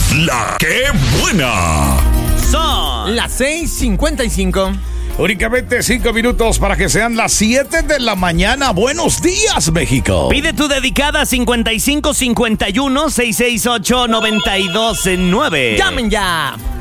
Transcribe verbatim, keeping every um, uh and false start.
La que buena. Son las seis cincuenta y cinco. Únicamente cinco minutos para que sean las siete de la mañana. Buenos días, México. Pide tu dedicada cincuenta y cinco cincuenta y uno seiscientos sesenta y ocho noventa y dos nueve. ¡Llamen ya!